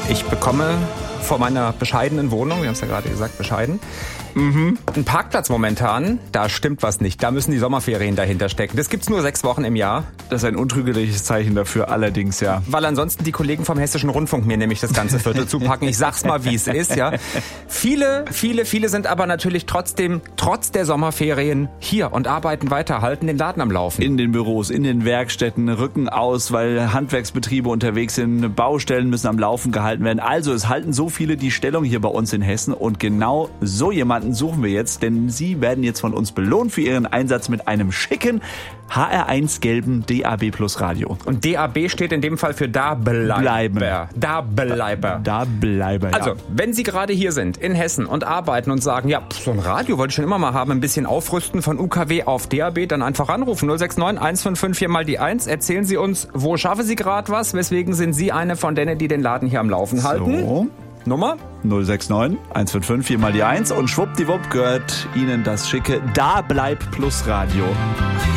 Ich bekomme vor meiner bescheidenen Wohnung, wir haben es ja gerade gesagt, bescheiden, einen Parkplatz momentan, da stimmt was nicht. Da müssen die Sommerferien dahinter stecken. Das gibt's nur 6 Wochen im Jahr. Das ist ein untrügeriges Zeichen dafür, allerdings, ja. Weil ansonsten die Kollegen vom Hessischen Rundfunk mir nämlich das ganze Viertel zupacken. Ich sag's mal, wie es ist, ja. Viele sind aber natürlich trotzdem, trotz der Sommerferien, hier und arbeiten weiter, halten den Laden am Laufen. In den Büros, in den Werkstätten, rücken aus, weil Handwerksbetriebe unterwegs sind, Baustellen müssen am Laufen gehalten werden. Also es halten so viele die Stellung hier bei uns in Hessen und genau so jemanden suchen wir jetzt, denn Sie werden jetzt von uns belohnt für Ihren Einsatz mit einem schicken HR1 gelben DAB Plus Radio. Und DAB steht in dem Fall für Da Bleiber. Da Bleiber. Da Bleiber, ja. Also, wenn Sie gerade hier sind, in Hessen und arbeiten und sagen, ja, so ein Radio wollte ich schon immer mal haben, ein bisschen aufrüsten von UKW auf DAB, dann einfach anrufen. 069 155 4 mal die 1. Erzählen Sie uns, wo schaffen Sie gerade was? Weswegen sind Sie eine von denen, die den Laden hier am Laufen halten? So. Nummer? 069 155 4 mal die 1 und schwuppdiwupp gehört Ihnen das schicke Da Bleib Plus Radio.